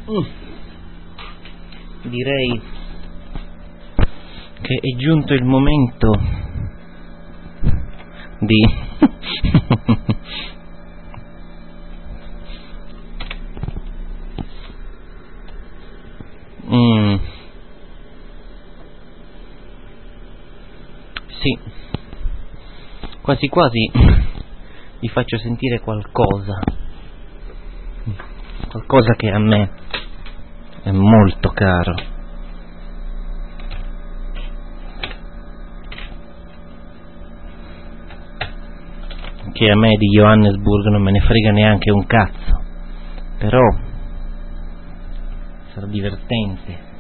Direi che è giunto il momento di sì, quasi quasi vi faccio sentire qualcosa che a me è molto caro. Che a me di Johannesburg non me ne frega neanche un cazzo, però sarà divertente.